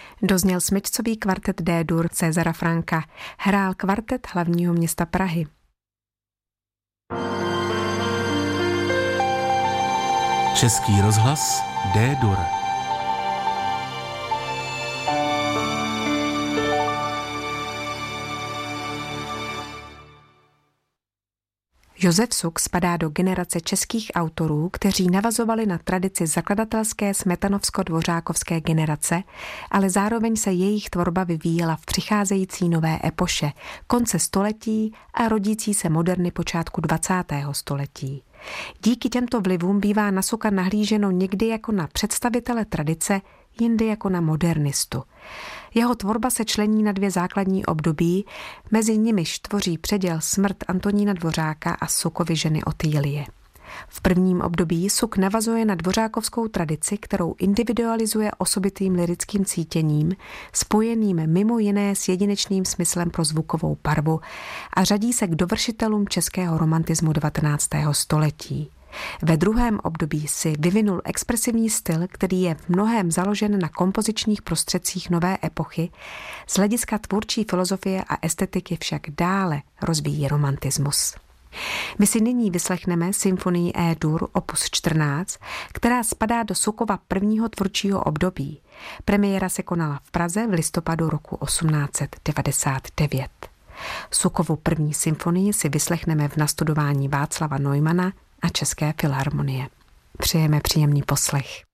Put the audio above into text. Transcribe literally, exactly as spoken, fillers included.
Dozněl smyčcový kvartet D-dur Césara Franka. Hrál kvartet hlavního města Prahy. Český rozhlas D-dur. Josef Suk spadá do generace českých autorů, kteří navazovali na tradici zakladatelské smetanovsko-dvořákovské generace, ale zároveň se jejich tvorba vyvíjela v přicházející nové epoše, konce století a rodící se moderny počátku dvacátého století. Díky těmto vlivům bývá na Suka nahlíženo někdy jako na představitele tradice, jindy jako na modernistu. Jeho tvorba se člení na dvě základní období, mezi nimiž tvoří předěl Smrt Antonína Dvořáka a Sukovy ženy Otýlie. V prvním období Suk navazuje na dvořákovskou tradici, kterou individualizuje osobitým lirickým cítěním, spojeným mimo jiné s jedinečným smyslem pro zvukovou barvu a řadí se k dovršitelům českého romantismu devatenáctého století. Ve druhém období si vyvinul expresivní styl, který je v mnohém založen na kompozičních prostředcích nové epochy, z hlediska tvůrčí filozofie a estetiky však dále rozvíjí romantismus. My si nyní vyslechneme symfonii E-dur opus čtrnáct, která spadá do Sukova prvního tvůrčího období. Premiéra se konala v Praze v listopadu roku osmnáct set devadesát devět. Sukovu první symfonii si vyslechneme v nastudování Václava Neumana a České filharmonie. Přejeme příjemný poslech.